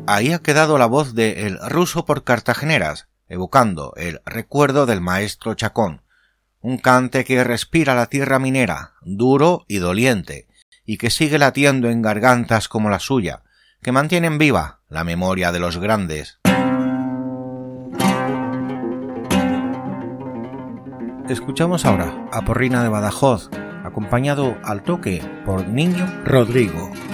ahí ha quedado la voz de El ruso por Cartageneras, evocando el recuerdo del maestro Chacón, un cante que respira la tierra minera, duro y doliente, y que sigue latiendo en gargantas como la suya, que mantienen viva la memoria de los grandes. Escuchamos ahora a Porrina de Badajoz, acompañado al toque por Niño Rodrigo.